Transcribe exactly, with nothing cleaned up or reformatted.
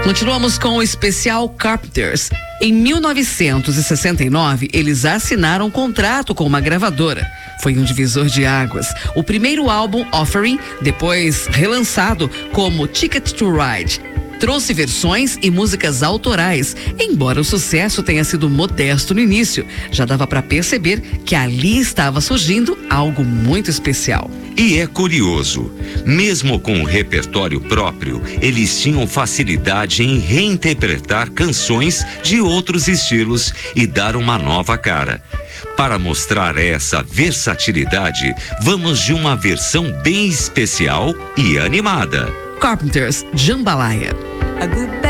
Continuamos com o especial Carpenters. Em mil novecentos e sessenta e nove, eles assinaram um contrato com uma gravadora. Foi um divisor de águas. O primeiro álbum, Offering, depois relançado como Ticket to Ride, trouxe versões e músicas autorais. Embora o sucesso tenha sido modesto no início, já dava para perceber que ali estava surgindo algo muito especial. E é curioso, mesmo com um repertório próprio, eles tinham facilidade em reinterpretar canções de outros estilos e dar uma nova cara. Para mostrar essa versatilidade, vamos de uma versão bem especial e animada. Carpenters, Jambalaya.